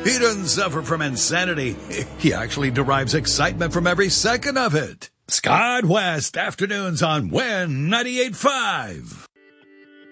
He doesn't suffer from insanity. He actually derives excitement from every second of it. Scott West, afternoons on WIN 98.5.